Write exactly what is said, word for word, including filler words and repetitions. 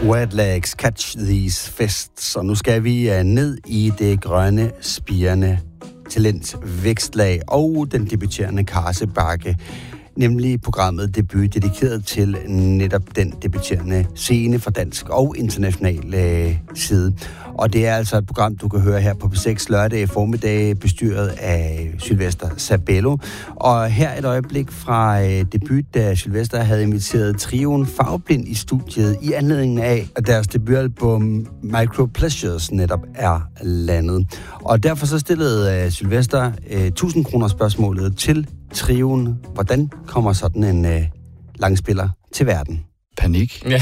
Wet Legs, Catch These Fists. Og nu skal vi uh, ned i det grønne, spirende talent vækstlag og den debuterende Karse Bagge. Nemlig programmet Debut, dedikeret til netop den debuterende scene fra dansk og international øh, side. Og det er altså et program, du kan høre her på P seks lørdag formiddag, bestyret af Sylvester Sabello. Og her et øjeblik fra øh, debut, da Sylvester havde inviteret trioen Farveblind i studiet i anledning af, at deres debutalbum Micro Pleasures netop er landet. Og derfor så stillede øh, Sylvester øh, tusind kroner spørgsmålet til trioen. Hvordan kommer sådan en øh, langspiller til verden? Panik. Ja.